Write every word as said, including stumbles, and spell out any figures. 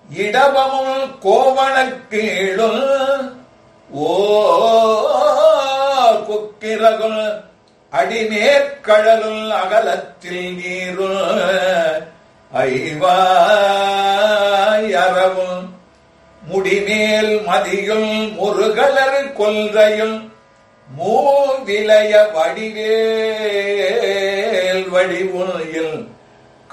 இடவமும் கோவணக்கீழும் ஓ குக்கிரகுல் அடிமேற்கடலுள் அகலத்தில் நீருள் ஐவாயரவும் முடிமேல் மதியுள் முருகலர் கொல்றையுள் மூவிலைய வடிவேல் வடிவுயில்